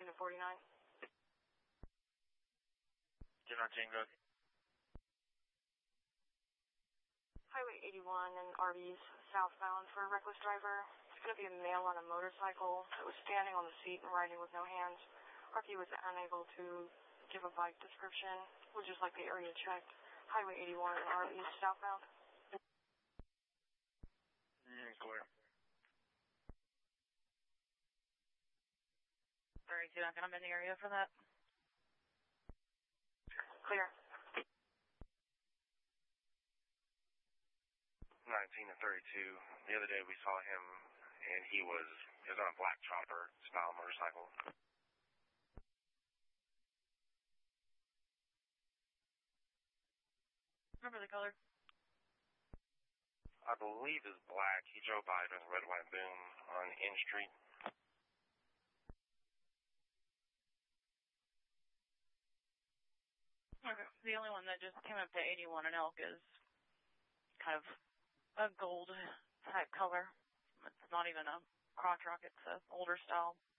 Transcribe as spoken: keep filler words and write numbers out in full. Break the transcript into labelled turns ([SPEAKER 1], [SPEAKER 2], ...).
[SPEAKER 1] nineteen to forty-nine.
[SPEAKER 2] ten nineteen, go.
[SPEAKER 1] Highway eighty-one and R V's southbound for a reckless driver. It's going to be a male on a motorcycle that was standing on the seat and riding with no hands. R V was unable to give a bike description. Would just like the area checked. Highway eighty-one and R V southbound.
[SPEAKER 2] Mm, clear.
[SPEAKER 3] thirty-two, I'm in the area for that.
[SPEAKER 1] Clear.
[SPEAKER 2] nineteen to thirty-two. The other day we saw him, and he was, he was on a black chopper style motorcycle.
[SPEAKER 3] Remember the color?
[SPEAKER 2] I believe it's black. He drove by with a red, white boom on N Street.
[SPEAKER 3] Okay. The only one that just came up to eighty-one and Elk is kind of a gold type color. It's not even a crotch rock, it's an older style